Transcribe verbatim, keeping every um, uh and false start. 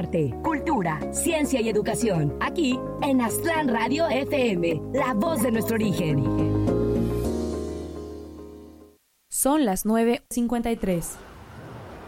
arte, cultura, ciencia y educación. Aquí en Aztlán Radio F M, la voz de nuestro origen. Son las nueve cincuenta y tres.